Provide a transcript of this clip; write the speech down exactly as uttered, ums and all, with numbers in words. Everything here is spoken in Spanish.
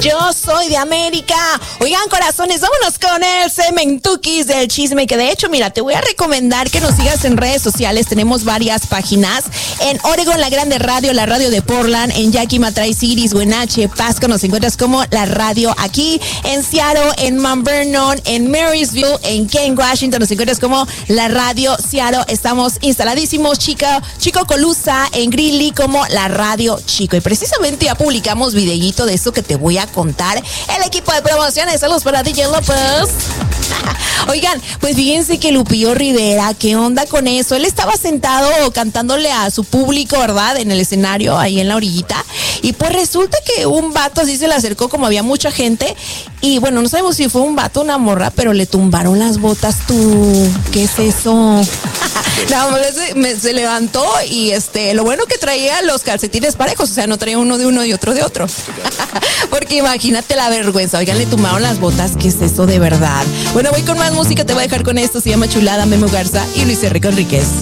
Yo soy de América. Oigan, corazones, vámonos con el Cementuquis del chisme, que de hecho, mira, te voy a recomendar que nos sigas en redes sociales. Tenemos varias páginas. En Oregon, la Grande Radio, la radio de Portland. En Yakima, Tri-Cities, Wenatchee, Pasco, nos encuentras como la radio aquí. En Seattle, en Mount Vernon, en Marysville, en Kent, Washington, nos encuentras como la radio Seattle. Estamos instaladísimos, chica, Chico Colusa, en Greeley como la radio Chico. Y precisamente ya publicamos videíto de eso que te voy a contar. El equipo de promociones, saludos para D J López. Oigan, pues fíjense que Lupillo Rivera, ¿qué onda con eso? Él estaba sentado cantándole a su público, ¿verdad? En el escenario, ahí en la orillita. Y pues resulta que un vato así se le acercó, como había mucha gente. Y bueno, no sabemos si fue un vato o una morra, pero le tumbaron las botas, tú. ¿Qué es eso? No, se, me, se levantó y este, lo bueno que traía los calcetines parejos, o sea, no traía uno de uno y otro de otro. Porque imagínate la vergüenza. Oigan, le tumbaron las botas, ¿qué es eso de verdad? Bueno, voy con más música, te voy a dejar con esto, se llama Chulada, Memo Garza y Luis Enrique Enríquez.